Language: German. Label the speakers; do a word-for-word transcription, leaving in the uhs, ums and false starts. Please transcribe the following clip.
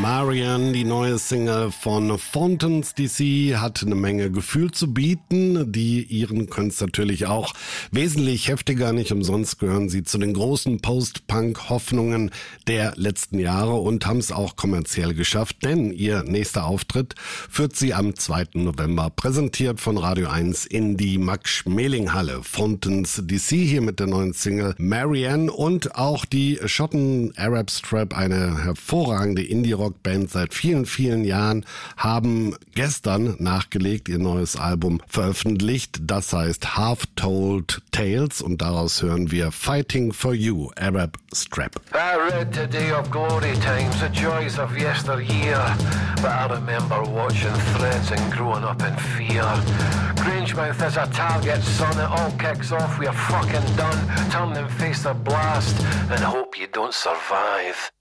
Speaker 1: Marianne, die neue Single von Fountains D C, hat eine Menge Gefühl zu bieten. Die ihren können es natürlich auch wesentlich heftiger. Nicht umsonst gehören sie zu den großen Post-Punk-Hoffnungen der letzten Jahre und haben es auch kommerziell geschafft, denn ihr nächster Auftritt führt sie am zweiten November, präsentiert von Radio eins in die Max-Schmeling-Halle. Fountains D C hier mit der neuen Single Marianne und auch die Schotten Arab Strap, eine hervorragende Indie-Rock-Band seit vielen, vielen Jahren, haben gestern nachgelegt, ihr neues Album veröffentlicht. Das heißt Half-Told Tales und daraus hören wir Fighting for You, Arab Strap.
Speaker 2: I read today of glory times, the joys of yesteryear, but I remember watching threads and growing up in fear. Grangemouth is a target, son, it all kicks off, we're fucking done. Turn and face the blast and hope you don't survive.